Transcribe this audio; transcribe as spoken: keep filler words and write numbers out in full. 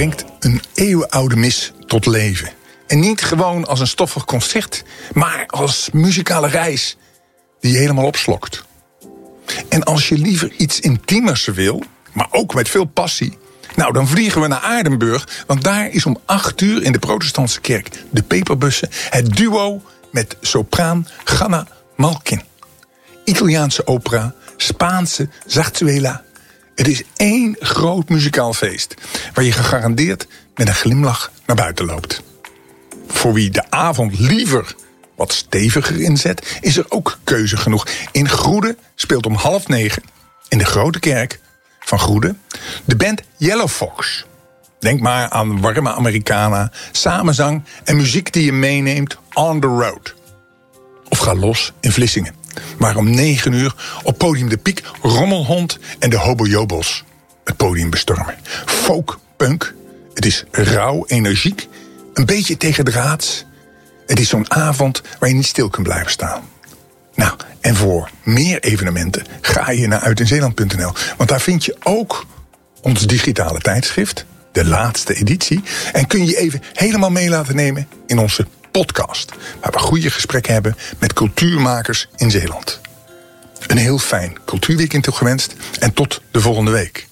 brengt een eeuwenoude mis tot leven. En niet gewoon als een stoffig concert, maar als muzikale reis die je helemaal opslokt. En als je liever iets intiemers wil, maar ook met veel passie, nou, dan vliegen we naar Aardenburg, want daar is om acht uur in de protestantse kerk de Peperbussen het duo met sopraan Ganna Malkin. Italiaanse opera, Spaanse zarzuela. Het is één groot muzikaal feest, waar je gegarandeerd met een glimlach naar buiten loopt. Voor wie de avond liever wat steviger inzet, is er ook keuze genoeg. In Groede speelt om half negen in de Grote Kerk van Groede de band Yellow Fox. Denk maar aan warme Americana, samenzang en muziek die je meeneemt on the road. Of ga los in Vlissingen, waar om negen uur op podium De Piek Rommelhond en de Hobo Jobos het podium bestormen. Folk, punk, het is rauw, energiek, een beetje tegendraads. Het is zo'n avond waar je niet stil kunt blijven staan. Nou, en voor meer evenementen ga je naar uitinzeeland punt n l. Want daar vind je ook ons digitale tijdschrift, de laatste editie. En kun je even helemaal mee laten nemen in onze podcast, waar we goede gesprekken hebben met cultuurmakers in Zeeland. Een heel fijn cultuurweekend toegewenst en tot de volgende week.